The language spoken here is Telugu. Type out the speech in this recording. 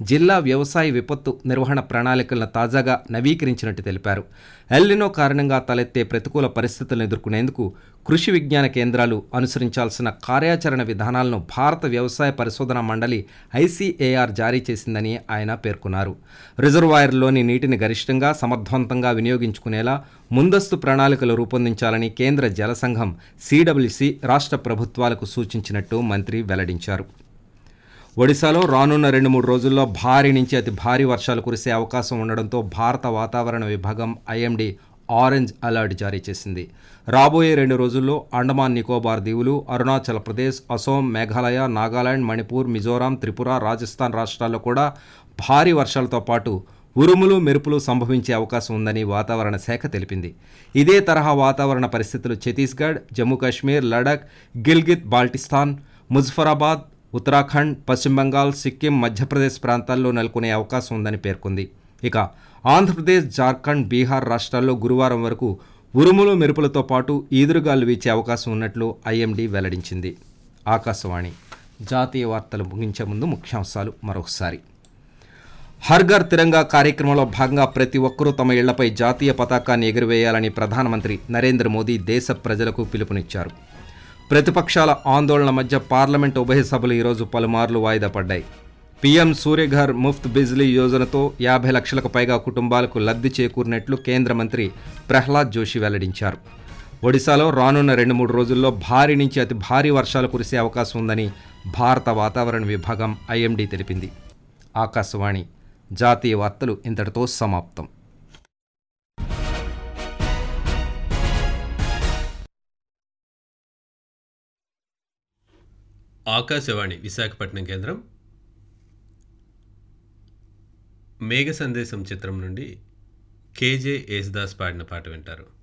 జిల్లా వ్యవసాయ విపత్తు నిర్వహణ ప్రణాళికలను తాజాగా నవీకరించినట్టు తెలిపారు. ఎల్నినో కారణంగా తలెత్తే ప్రతికూల పరిస్థితులను ఎదుర్కొనేందుకు కృషి విజ్ఞాన కేంద్రాలు అనుసరించాల్సిన కార్యాచరణ విధానాలను భారత వ్యవసాయ పరిశోధనా మండలి ఐసీఏఆర్ జారీ చేసిందని ఆయన పేర్కొన్నారు. రిజర్వాయర్లోని నీటిని గరిష్టంగా సమర్థవంతంగా వినియోగించుకునేలా ముందస్తు ప్రణాళికలు రూపొందించాలని కేంద్ర జల సంఘం సిడబ్ల్యూసి రాష్ట్ర ప్రభుత్వాలకు సూచించినట్టు మంత్రి వెల్లడించారు. ఒడిశాలో రానున్న 2-3 రోజుల్లో భారీ నుంచి అతి భారీ వర్షాలు కురిసే అవకాశం ఉండడంతో భారత వాతావరణ విభాగం ఐఎండీ ఆరెంజ్ అలర్ట్ జారీ చేసింది. రాబోయే 2 రోజుల్లో అండమాన్ నికోబార్ దీవులు, అరుణాచల్ ప్రదేశ్, అసోం, మేఘాలయ, నాగాలాండ్, మణిపూర్, మిజోరాం, త్రిపుర, రాజస్థాన్ రాష్ట్రాల్లో కూడా భారీ వర్షాలతో పాటు ఉరుములు మెరుపులు సంభవించే అవకాశం ఉందని వాతావరణ శాఖ తెలిపింది. ఇదే తరహా వాతావరణ పరిస్థితులు ఛత్తీస్గఢ్, జమ్మూ కాశ్మీర్, లడాక్, గిల్గిత్ బాల్టిస్తాన్, ముజఫరాబాద్, ఉత్తరాఖండ్, పశ్చిమ బెంగాల్, సిక్కిం, మధ్యప్రదేశ్ ప్రాంతాల్లో నెలకొనే అవకాశం ఉందని పేర్కొంది. ఇక ఆంధ్రప్రదేశ్, జార్ఖండ్, బీహార్ రాష్ట్రాల్లో గురువారం వరకు ఉరుములు మెరుపులతో పాటు ఈదురుగాలు వీచే అవకాశం ఉన్నట్లు ఐఎండీ వెల్లడించింది. ఆకాశవాణి జాతీయ వార్తలు ముగించే ముందు ముఖ్యాంశాలు మరొకసారి. హర్ ఘర్ తిరంగా కార్యక్రమంలో భాగంగా ప్రతి ఒక్కరూ తమ ఇళ్లపై జాతీయ పతాకాన్ని ఎగురవేయాలని ప్రధానమంత్రి నరేంద్ర మోదీ దేశ ప్రజలకు పిలుపునిచ్చారు. ప్రతిపక్షాల ఆందోళన మధ్య పార్లమెంట్ ఉభయ సభలు ఈరోజు పలుమార్లు వాయిదా పడ్డాయి. పీఎం సూర్యఘర్ ముఫ్త్ బిజ్లీ యోజనతో 50 లక్షలకు పైగా కుటుంబాలకు లబ్ధి చేకూరినట్లు కేంద్ర మంత్రి ప్రహ్లాద్ జోషి వెల్లడించారు. ఒడిశాలో రానున్న 2-3 రోజుల్లో భారీ నుంచి అతి భారీ వర్షాలు కురిసే అవకాశం ఉందని భారత వాతావరణ విభాగం ఐఎండీ తెలిపింది. ఆకాశవాణి జాతీయ వార్తలు ఇంతటితో సమాప్తం. ఆకాశవాణి విశాఖపట్నం కేంద్రం. మేఘ సందేశం చిత్రం నుండి కేజే యేసుదాస్ పాడిన పాట వింటారు.